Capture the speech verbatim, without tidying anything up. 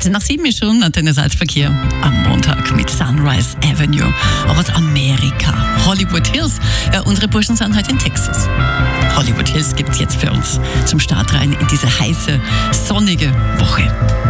achtzehn nach sieben ist schon Antenne Salzverkehr am Montag mit Sunrise Avenue aus Amerika. Hollywood Hills. Ja, unsere Burschen sind heute in Texas. Hollywood Hills gibt's jetzt für uns zum Start rein in diese heiße, sonnige Woche.